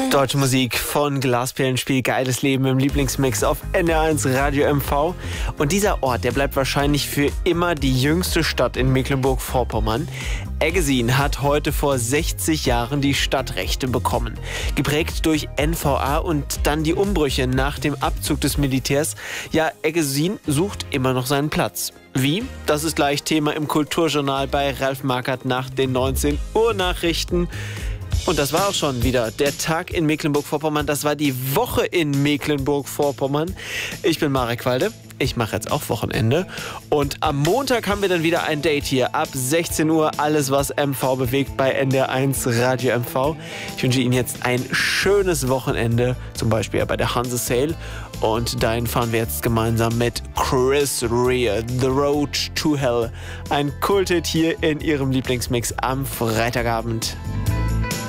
Deutsche Musik von Glasperlenspiel, geiles Leben im Lieblingsmix auf NDR1 Radio MV. Und dieser Ort, der bleibt wahrscheinlich für immer die jüngste Stadt in Mecklenburg-Vorpommern. Eggesin hat heute vor 60 Jahren die Stadtrechte bekommen. Geprägt durch NVA und dann die Umbrüche nach dem Abzug des Militärs. Ja, Eggesin sucht immer noch seinen Platz. Wie? Das ist gleich Thema im Kulturjournal bei Ralf Markert nach den 19 Uhr Nachrichten. Und das war auch schon wieder der Tag in Mecklenburg-Vorpommern. Das war die Woche in Mecklenburg-Vorpommern. Ich bin Marek Walde. Ich mache jetzt auch Wochenende. Und am Montag haben wir dann wieder ein Date hier. Ab 16 Uhr alles, was MV bewegt bei NDR1 Radio MV. Ich wünsche Ihnen jetzt ein schönes Wochenende. Zum Beispiel bei der Hanse Sale. Und dahin fahren wir jetzt gemeinsam mit Chris Rea, The Road to Hell. Ein Kulthit hier in Ihrem Lieblingsmix am Freitagabend.